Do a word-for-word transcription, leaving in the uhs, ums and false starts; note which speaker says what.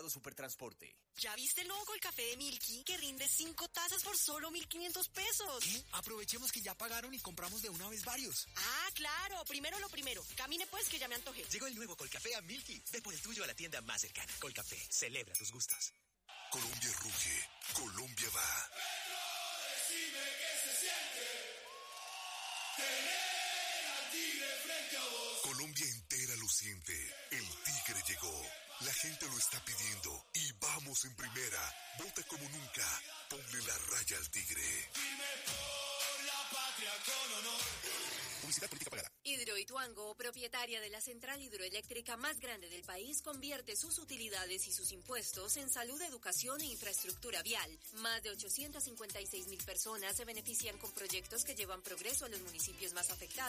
Speaker 1: Vigilado Supertransporte.
Speaker 2: ¿Ya viste el nuevo Colcafé de Milky que rinde cinco tazas por solo mil quinientos pesos?
Speaker 3: ¿Qué? Aprovechemos que ya pagaron y compramos de una vez varios.
Speaker 2: Ah, claro. Primero lo primero. Camine pues que ya me antojé.
Speaker 4: Llegó el nuevo Colcafé a Milky. Ve por el tuyo a la tienda más cercana. Colcafé, celebra tus gustos.
Speaker 5: Colombia ruge, Colombia va.
Speaker 6: Petro, decime qué se siente tener al tigre frente a vos.
Speaker 5: Colombia entera lo siente. El tigre llegó. La gente lo está pidiendo. Y vamos en primera. Vota como nunca. Ponle la raya al tigre.
Speaker 6: Firme por la patria con honor.
Speaker 5: Publicidad política pagada.
Speaker 7: Hidroituango, propietaria de la central hidroeléctrica más grande del país, convierte sus utilidades y sus impuestos en salud, educación e infraestructura vial. Más de ochocientas cincuenta y seis mil personas se benefician con proyectos que llevan progreso a los municipios más afectados.